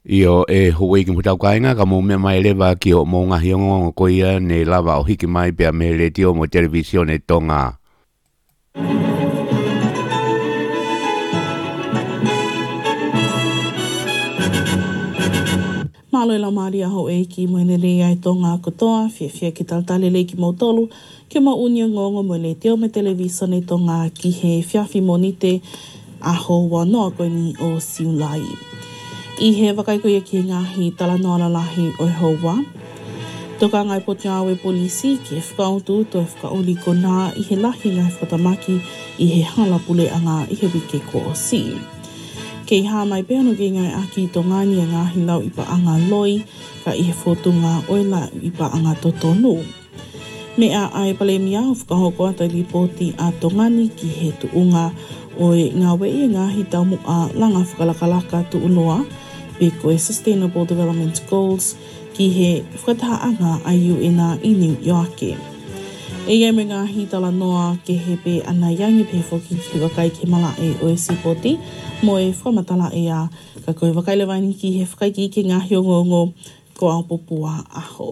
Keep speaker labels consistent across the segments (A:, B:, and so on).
A: Io e hui ki mutau kainga ka mo me mai lewa ki o mo ngahi o ngongo ko ia ne lava o hiki mai pia me le tio mo televisione tonga.
B: Malo e la maria ho e ki mo ne le ai tonga kotoa, fia ki taltale le ki mo tolu, ki mo unia ngongo mo le tio me televisione tonga ki he fiafi monite a ho wanoa koe ni o siulai. I he wakai koe ki ngahi tala noana lahi o ho wa. Toka ngai poti awe polisi ki e whakautu to e whakauli ko nā i he lahi ngai whatamaki i he hala pule anga i he wike ko o si. Kei hā mai peano ki ngai aki to ngani a ngahi lau i pa anga loi ka i he whotunga oila i pa anga totonu. Me a ai pale mia o whakahoko ata li poti a to ngani ki he tuunga o e ngā wei e ngahi taumu a langa whakalakalaka tu unoa pe ko e Sustainable Development Goals ki he whakataanga a UNA i New York. E iei me ngahi tala noa ke he pe ana yangi pe whoki ki wakai ke mala e o e sipoti mo e whamatala e a ka koe wakai lewaini ki he whakai ki ke ngahi o ngongo ko au popua aho.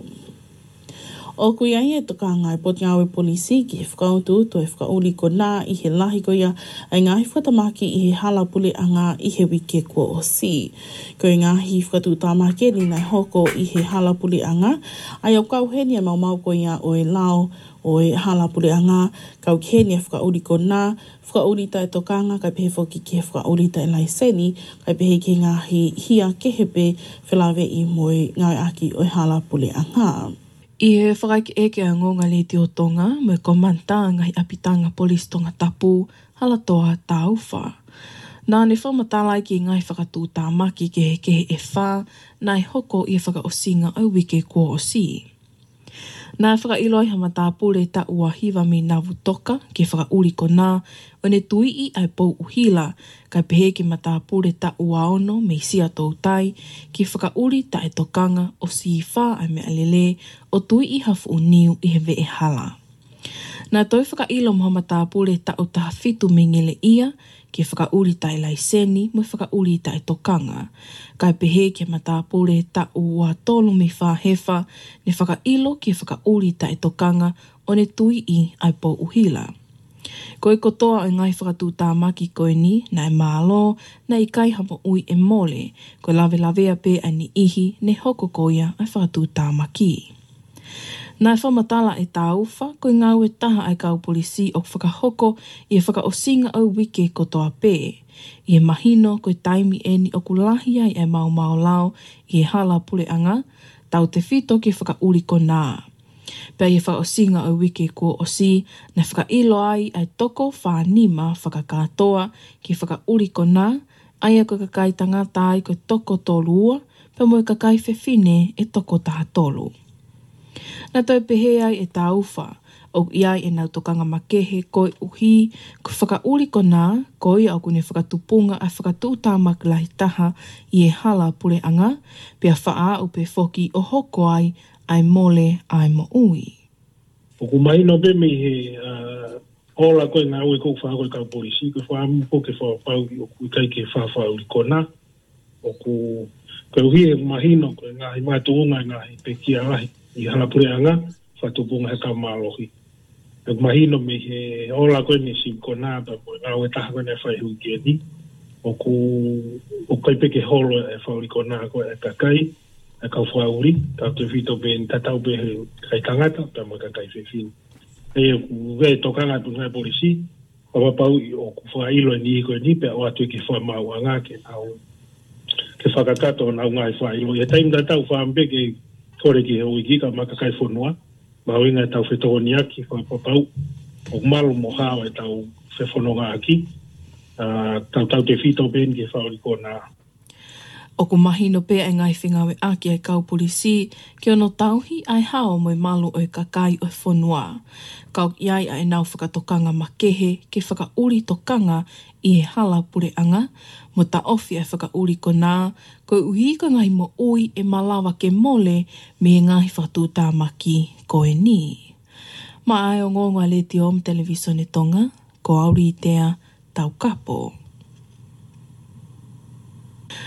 B: O kui ai e toka ngai poti awe polisi ki he whakautu to e whakauli ko nā i he lahi ko ia ai ngahi whatamaki i he hala pule anga i he wike ko o si. Ko i ngahi whakatu tāmake ni nai hoko i he hala pule anga ai au kauhenia mau ko ia o e lao o e hala pule anga kau kenia whakauli ko nā whakauli tai tokanga kai pehe whoki ki he whakauli tai laiseni kai pehe ki ngahi hia kehepe whilawe i moe ngai aki o e hala pule anga.
C: I he whakaiki eke a ngonga le te o tonga, me komanta ngai apitanga polis tonga tapu, hala toa tā uwha. Nā ne whamatalai ki ngai whakatū tā maki ke he e whā, nai hoko i whakaosinga au wike kua o si. Nā whakailoi hama tā pule ta ua hiwa mi nā wutoka, ke whakauri ko nā, o ne tui i ai pou uhila, kai pehe ki ma tā pule ta ua ono me sia tau tai, ki whakauri ta e tokanga o si whā ai me alele, o tui i hafu o niu i he ve e hala. Nā toi whakailo mohama tā pule ta o taha fitu mingele ia, ki whakauri ta e laiseni, mo whakauri ta e tokanga. Kai pehe ki ma tā pule ta ua tolu mi whahewa, ne whakailo ki whakauri ta e tokanga, o ne tui i ai pou uhila. Koe kotoa o ngai whakatū tā maki koe ni, nai mālo, nai kai hama ui e mole, koe lawe lawea pe ani ihi, ne hoko koia ai whakatū tā maki. Nai whamatala e tā uwha, koe ngau e taha ai kau polisi o whakahoko i e whakaosinga au wike kotoa pē. I e mahino koe taimi eni o kulahi ai e mau lao i e hala pule anga, tau te whito ki whakauri ko nā. Pea i e whakaosinga au wike ko o si, na whakailo ai ai toko whanima whakakatoa ki whakauri ko nā, ai a koe kakai tangata ai koe toko tolua, pea moe kakai whewhine e toko taha tolu. Nā tau pehe ai e tā uwha, o iai e nau tokanga makehe koe uhi, ko whakauri ko nā, koe au kune whakatupunga a whakatū tā makilahi taha i e hala pule anga, pia whaa upe whoki o hoko ai mole ai mo ui.
D: O ku mai no pe me he ola koe ngā ue kou whā koe kau polisi, koe whaamu ko ke whaapau o ku kai ke whaapau ko nā, o ku koe uhi e mahino koe ngāhi mai tuunga ngāhi pe kia lahi. I hala pure anga, whatupunga he kau mālohi. Tuk mahino me he ola koe ni sim ko nā, pa koe ngā ue taha koe ne whai hui ki eni. O kai peke holo e whauri ko nā koe e kakai, e kau whauri, kau te whito pe ni tatau pe he kai tangata, pa mo kakai whewhini. E ku vei tokanga tu ngai polisi, wapapau i o ku whailo ni koe ni, pe o atu ki wha mau anga ke nau, ke whakakato nau ngai whailo. E taim tatau whaambe ke kore ki he uiki ka makakai whonua, ma winga tau whetoni aki, whapapau, o malo mo hawa e tau whewhononga aki, tau te whito ben ke whauri ko nā.
C: O ku mahino pe ai ngai whingawe aki ai kau polisi, ki ono tauhi ai hao moi malu o e kakai o e whonua. Kau iai ai nau whakatokanga makehe, ke whakauri tokanga i he hala pure anga, mo ta ofi ai whakauri ko nā, ko uhi ka ngai mo ui e malawa ke mole me ngahi whakatū tā maki ko e ni. Ma ai o ngonga le te om televisione tonga, ko auri tea tau kapo.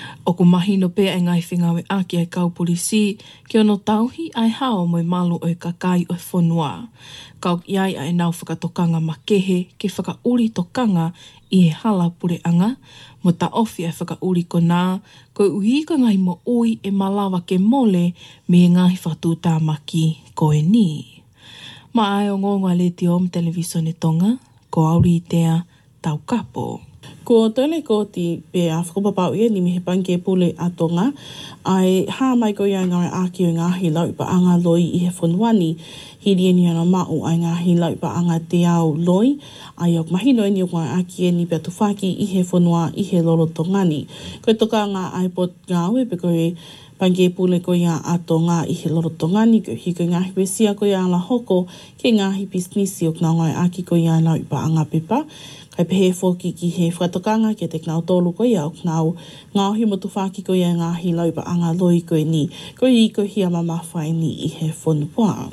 C: O ku mahino pe ai ngai whingawe aki ai kau polisi, ki ono tauhi ai hao moi malu o kakai o whonua. Kau iai ai nau whakatokanga makehe ke whakauri tokanga i he hala pure anga, mo ta ofi ai whakauri ko nā, ko uhi ka ngai mo ui e malawa ke mole me ngahi whakatūtā maki ko e ni. Ma ai o ngonga le te om televisione tonga, ko auri tea tau kapo.
B: Ko tole ko ti pe a whakapapau ia ni mehe panke pule a tonga, ai hā mai ko ia ngai aki o ngahi lau ipa anga loi i he whanuani, hiri e ni ana mau ai ngahi lau ipa anga te au loi, ai ok mahino e ni o ngai aki e ni pe tufaki i he whanua i he lolo tongani. Koe toka ngā iPod ngā ue pe koe pange pule ko ia a tonga i he lolo tongani, koe hiko ngahi wesia ko ia ala hoko, ke ngahi businessi o ngā ngai aki ko ia lau ipa anga pepa, kai pehe whoki ki he whatokanga ke te knau tolu ko ia o knau ngāhi mo tu whaki ko ia ngāhi lau pa anga loi ko ni ko i ko hia mama whai ni i he whanua.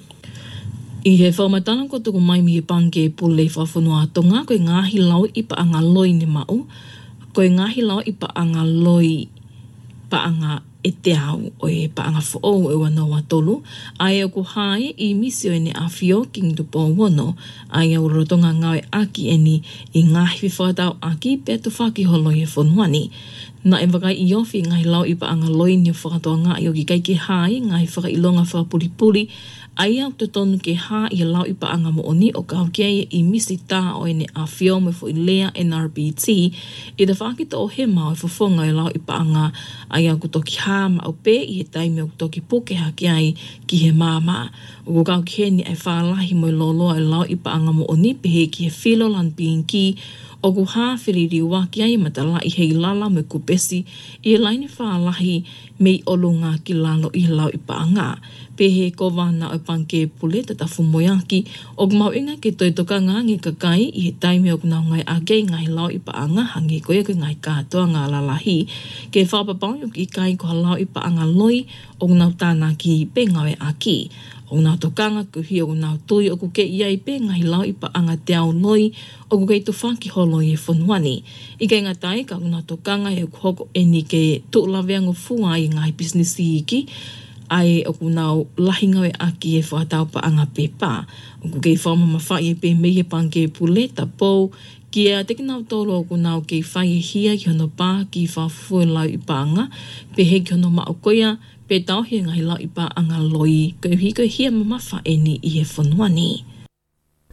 C: I he whaumatana ko tuku mai mi he pange pule whawhanua tonga ko i ngāhi lau i pa anga loi ni mau, ko i ngāhi lau i pa anga loi pa anga e te au o e pa anga whoo e wana wa tolu, ai o ku hae i misio e ne a whio king tupo wano, ai au rotonga ngawe aki e ni i ngahi whawatau aki pe tu whaki holo e whanuani. Na e wakai i ofi ngahi lau i pa anga loi ni o whakatoa ngā i o ki kai ke hae, ngahi whakailonga whapulipuli, ai au te tonu ke hā i lau i pa anga mo oni o kau kei i misi tā o e ne a whio me fo i lea NRBT i te whakita o he mau e whafonga i lau i pa anga ai au kutoki hā ma au pē i he taimi o kutoki pokeha ki ai ki he māma. O kau kei ni ai whālahi mo i loloa i lau i pa anga mo oni pehe ki he whilo lan pinki o ku hā whiriri waki ai matala i hei lala me kupesi i laini whālahi mei olo ngā ki lalo i lau i pa anga. Pehe ko wana o panke pule tata fumoyaki o mau inga ke toi toka ngā nge kakai i he taimi o kuna ngai ake ngai lau i pa anga hangi koe ko ngai kātoa ngā lalahi. Ke whapapau i kai ko lau i pa anga loi o kuna tāna ki pe ngawe aki. O ngā tokanga kuhi o ngā tui o kuke iai pe ngai lau i pa anga te au loi o kukei tu whaki holo i e whanuani. I kei ngā tai ka ngā tokanga e kuhoko e ni ke tuulaweango fua i ngai businessi iki, ai o kunau lahingawe aki e whaatau pa anga pepa. O kukei whaumama whai e pe mehe panke pule ta pou, ki a te kinau tolo o kunau kei whai e hia ki hono pā ki whawhue lau i pa anga, pe he ki hono maukoia, pe tau he ngai lau i pa anga loi, ko hiko hia mama wha e ni i he whanuani.